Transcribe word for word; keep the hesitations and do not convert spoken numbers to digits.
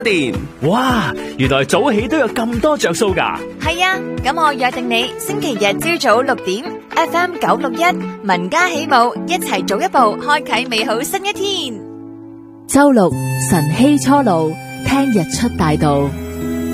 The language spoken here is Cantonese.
電。哇，原來早起都有咁多着數㗎。 係啊，咁我約定你星期日朝早六點 F M 九六一文家起舞，一齊早一步開啟美好新一天。 周六晨曦初露，聽日出大道。